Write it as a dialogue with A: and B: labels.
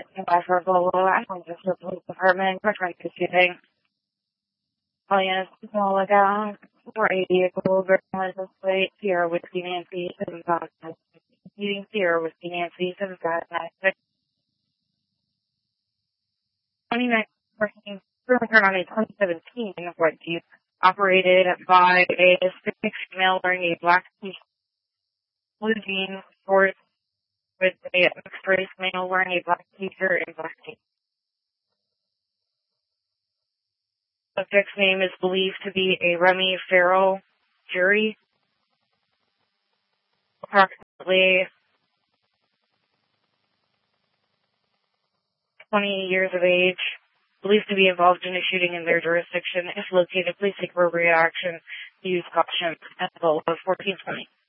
A: by for Volvo Manchester Police Department, Corcoran Computing. All units to look out for a vehicle, license plate, Sierra Whiskey Nancy, 7,000. Meeting Sierra Whiskey Nancy, 7,096. 29 person return on a 2017 Ford Jeep operated by a 6 female wearing a black t-shirt, blue jeans, shorts, with a mixed race male wearing a black t-shirt and black jeans. Subject's name is believed to be a Remy Farrell Jury, approximately 20 years of age, believed to be involved in a shooting in their jurisdiction. If located, please take appropriate action to use caution at the 1420.